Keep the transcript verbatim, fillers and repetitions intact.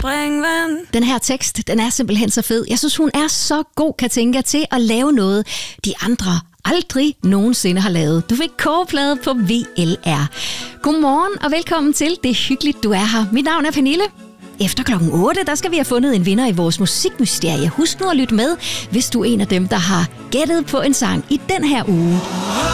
springvand. Den her tekst, den er simpelthen så fed. Jeg synes, hun er så god, Katinka, til at lave noget, de andre aldrig nogensinde har lavet. Du fik kogeplade på V L R. Godmorgen og velkommen til. Det er hyggeligt, du er her. Mit navn er Pernille. Efter klokken otte, der skal vi have fundet en vinder i vores musikmysterie. Husk nu at lytte med, hvis du er en af dem, der har gættet på en sang i den her uge.